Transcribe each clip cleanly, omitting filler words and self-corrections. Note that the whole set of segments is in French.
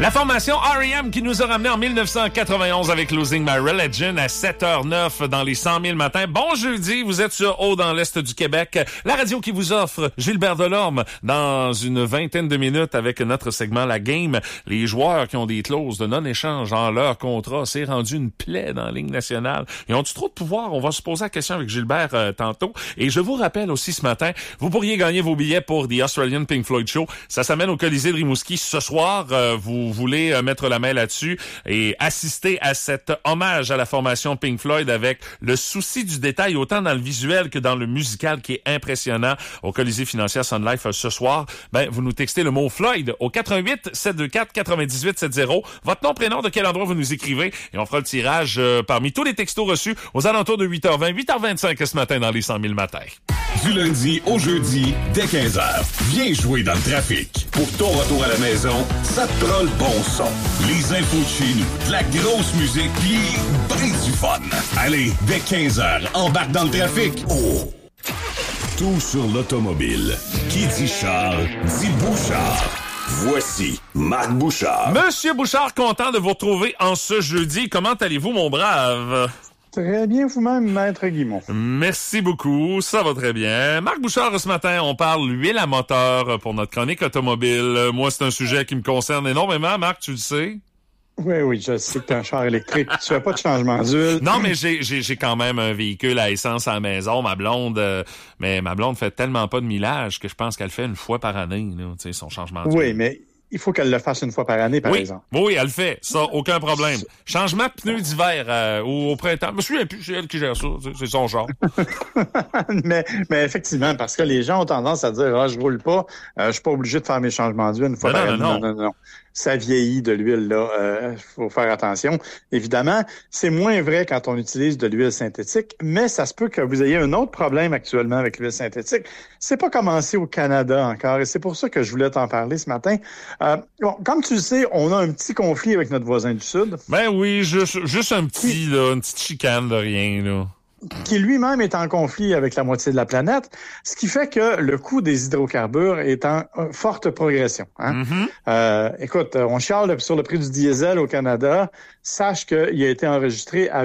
La formation R.E.M. qui nous a ramené en 1991 avec Losing My Religion à 7h09 dans les 100 000 matins. Bon jeudi, vous êtes sur Haut dans l'Est du Québec. La radio qui vous offre Gilbert Delorme dans une vingtaine de minutes avec notre segment La Game. Les joueurs qui ont des clauses de non-échange dans leur contrat, c'est rendu une plaie dans la Ligue nationale. Ils ont-tu trop de pouvoir? On va se poser la question avec Gilbert tantôt. Et je vous rappelle aussi ce matin, vous pourriez gagner vos billets pour The Australian Pink Floyd Show. Ça s'amène au Colisée de Rimouski ce soir. Vous voulez mettre la main là-dessus et assister à cet hommage à la formation Pink Floyd avec le souci du détail autant dans le visuel que dans le musical qui est impressionnant au Colisée financière Sun Life ce soir. Ben, vous nous textez le mot Floyd au 88 724 98 70. Votre nom, prénom, de quel endroit vous nous écrivez et on fera le tirage parmi tous les textos reçus aux alentours de 8h20, 8h25 ce matin dans les 100 000 matins. Du lundi au jeudi, dès 15h. Viens jouer dans le trafic. Pour ton retour à la maison, ça te prend le bon son. Les infos de chez nous, de la grosse musique, pis ben du fun. Allez, dès 15h, embarque dans le trafic. Oh! Tout sur l'automobile. Qui dit char, dit Bouchard. Voici Marc Bouchard. Monsieur Bouchard, content de vous retrouver en ce jeudi. Comment allez-vous, mon brave? Très bien vous-même, Maître Guimond. Merci beaucoup, ça va très bien. Marc Bouchard, ce matin, on parle l'huile à moteur pour notre chronique automobile. Moi, c'est un sujet qui me concerne énormément. Marc, tu le sais? Oui, je sais que t'as un char électrique. Tu fais pas de changement d'huile. Non, mais j'ai quand même un véhicule à essence à la maison. Ma blonde fait tellement pas de millage que je pense qu'elle fait une fois par année, là, tu sais, son changement d'huile. Oui, mais il faut qu'elle le fasse une fois par année, par exemple. Oui, elle le fait. Ça, aucun problème. Changement de pneus d'hiver au printemps. Je me souviens plus, c'est elle qui gère ça. C'est son genre. mais effectivement, parce que les gens ont tendance à dire, je roule pas, je suis pas obligé de faire mes changements d'huile une fois par année. Non. Ça vieillit de l'huile, là. Faut faire attention. Évidemment, c'est moins vrai quand on utilise de l'huile synthétique, mais ça se peut que vous ayez un autre problème actuellement avec l'huile synthétique. C'est pas commencé au Canada encore, et c'est pour ça que je voulais t'en parler ce matin. Comme tu le sais, on a un petit conflit avec notre voisin du Sud. Ben oui, juste un petit, là, une petite chicane de rien, là. Qui lui-même est en conflit avec la moitié de la planète, ce qui fait que le coût des hydrocarbures est en forte progression. Hein? Mm-hmm. Écoute, on chiale sur le prix du diesel au Canada. Sache qu'il a été enregistré à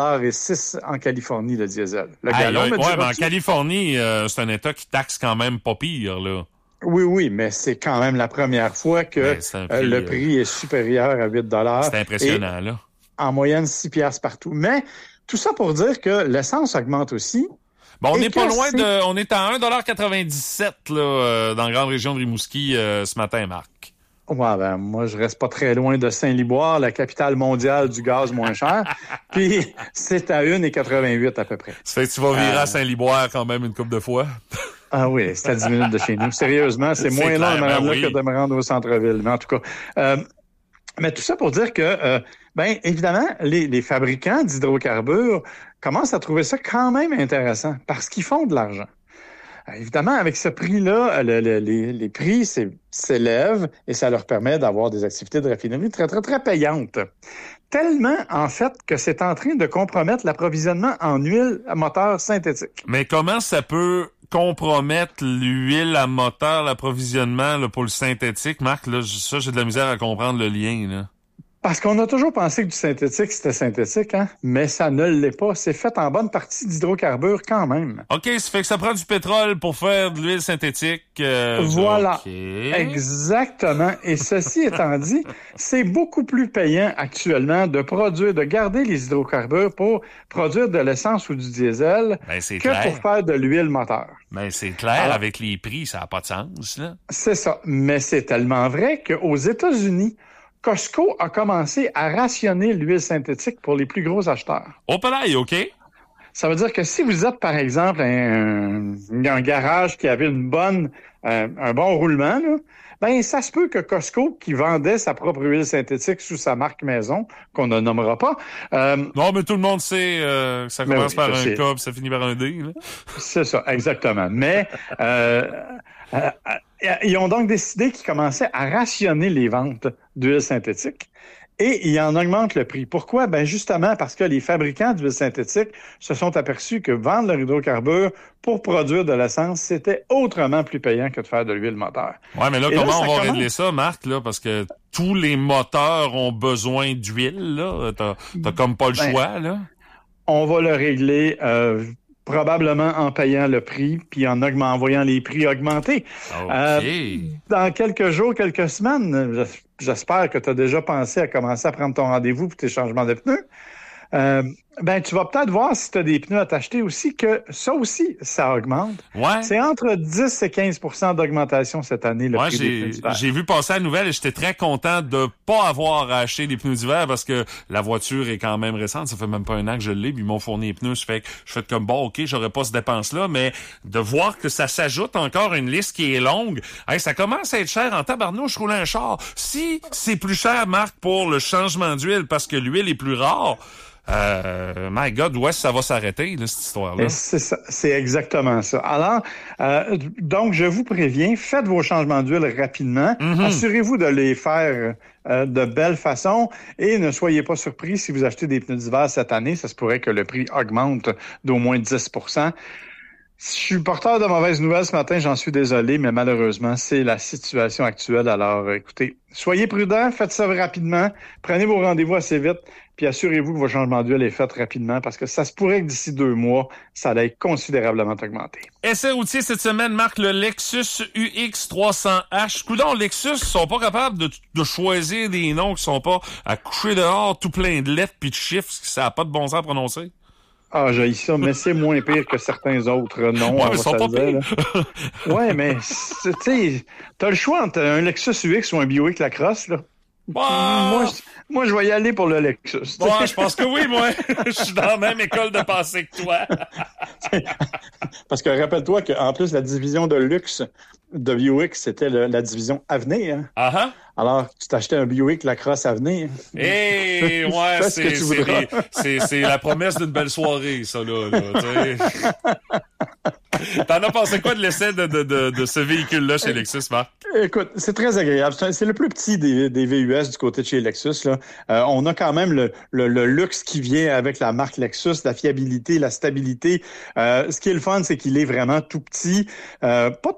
8,06 $ en Californie, le diesel. Le gallon, mais en Californie, c'est un État qui taxe quand même pas pire, là. Oui, mais c'est quand même la première fois que le prix est supérieur à 8 $. C'est impressionnant, là. En moyenne, 6 piastres partout. Mais tout ça pour dire que l'essence augmente aussi. Bon, on n'est pas loin de... On est à 1,97 $ là, dans la grande région de Rimouski ce matin, Marc. Ouais, ben moi, je reste pas très loin de Saint-Liboire, la capitale mondiale du gaz moins cher. Puis, c'est à 1,88 à peu près. Ça fait que tu vas virer à Saint-Liboire quand même une couple de fois. Ah oui, c'est à 10 minutes de chez nous. Sérieusement, c'est moins long de me rendre là que de me rendre au centre-ville. Mais en tout cas... mais tout ça pour dire que, évidemment, les fabricants d'hydrocarbures commencent à trouver ça quand même intéressant parce qu'ils font de l'argent. Évidemment, avec ce prix-là, les prix s'élèvent et ça leur permet d'avoir des activités de raffinerie très, très, très payantes. Tellement, en fait, que c'est en train de compromettre l'approvisionnement en huile à moteur synthétique. Mais comment ça peut compromettre l'huile à moteur, l'approvisionnement là, pour le synthétique, Marc? Là, ça, j'ai de la misère à comprendre le lien, là. Parce qu'on a toujours pensé que du synthétique, c'était synthétique, hein? Mais ça ne l'est pas. C'est fait en bonne partie d'hydrocarbures quand même. OK, ça fait que ça prend du pétrole pour faire de l'huile synthétique. Voilà. Okay. Exactement. Et ceci étant dit, c'est beaucoup plus payant actuellement de garder les hydrocarbures pour produire de l'essence ou du diesel pour faire de l'huile moteur. Ben, c'est clair. Alors, avec les prix, ça n'a pas de sens, là. C'est ça. Mais c'est tellement vrai qu'aux États-Unis, Costco a commencé à rationner l'huile synthétique pour les plus gros acheteurs. Au palais, OK. Ça veut dire que si vous êtes, par exemple, un garage qui avait un bon roulement, là, ça se peut que Costco, qui vendait sa propre huile synthétique sous sa marque maison, qu'on ne nommera pas... non, mais tout le monde sait que ça commence par un K puis ça finit par un D. Là. C'est ça, exactement. Mais... ils ont donc décidé qu'ils commençaient à rationner les ventes d'huile synthétique et ils en augmentent le prix. Pourquoi? Ben justement parce que les fabricants d'huile synthétique se sont aperçus que vendre leur hydrocarbure pour produire de l'essence, c'était autrement plus payant que de faire de l'huile moteur. Ouais, mais là, comment on va régler ça, Marc, là? Parce que tous les moteurs ont besoin d'huile, là? T'as comme pas le choix, là? On va le régler probablement en payant le prix, puis en envoyant les prix augmenter. Okay. Dans quelques jours, quelques semaines, j'espère que tu as déjà pensé à commencer à prendre ton rendez-vous pour tes changements de pneus. Tu vas peut-être voir si tu as des pneus à t'acheter aussi, que ça aussi, ça augmente. Ouais. C'est entre 10 et 15 % d'augmentation cette année, le prix des pneus d'hiver. J'ai vu passer la nouvelle et j'étais très content de pas avoir à acheter des pneus d'hiver parce que la voiture est quand même récente. Ça fait même pas un an que je l'ai, puis ils m'ont fourni les pneus. Ça fait que je fais comme, bon, OK, j'aurais pas cette dépense-là, mais de voir que ça s'ajoute encore une liste qui est longue, ça commence à être cher en tabarnouche rouler un char. Si c'est plus cher, Marc, pour le changement d'huile parce que l'huile est plus rare, my God, où est-ce que ça va s'arrêter, là, cette histoire-là? C'est ça, c'est exactement ça. Alors, donc, je vous préviens, faites vos changements d'huile rapidement. Mm-hmm. Assurez-vous de les faire de belle façon et ne soyez pas surpris si vous achetez des pneus d'hiver cette année. Ça se pourrait que le prix augmente d'au moins 10 %. Je suis porteur de mauvaises nouvelles ce matin, j'en suis désolé, mais malheureusement, c'est la situation actuelle. Alors, écoutez, soyez prudents, faites ça rapidement, prenez vos rendez-vous assez vite, puis assurez-vous que votre changement d'huile est fait rapidement, parce que ça se pourrait que d'ici 2 mois, ça allait considérablement augmenter. Essai routier cette semaine, Marc, le Lexus UX 300H. Coudon, Lexus sont pas capables de choisir des noms qui sont pas à coucher dehors tout plein de lettres puis de chiffres, ça n'a pas de bon sens à prononcer. Ah, j'ai ça, mais c'est moins pire que certains autres noms. Ouais, mais ils sont pas pires. Ouais, mais, tu sais, t'as le choix entre un Lexus UX ou un Buick Lacrosse, là. Wow. Moi, je vais y aller pour le Lexus. Ouais, je pense que oui, moi. Je suis dans la même école de pensée que toi. Parce que rappelle-toi qu'en plus, la division de luxe de Buick, c'était la division Avenir. Hein? Uh-huh. Alors, tu t'achetais un Buick Lacrosse Avenir. Eh, ouais, c'est la promesse d'une belle soirée, ça, là T'en as pensé quoi de l'essai de ce véhicule-là chez Lexus, Marc? Écoute, c'est très agréable. C'est le plus petit des VUS du côté de chez Lexus, là. On a quand même le luxe qui vient avec la marque Lexus, la fiabilité, la stabilité. Ce qui est le fun, c'est qu'il est vraiment tout petit. Pas